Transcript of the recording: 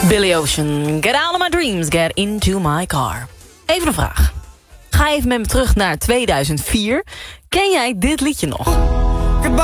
Billy Ocean, get out of my dreams, get into my car. Even een vraag. Ga even met me terug naar 2004. Ken jij dit liedje nog?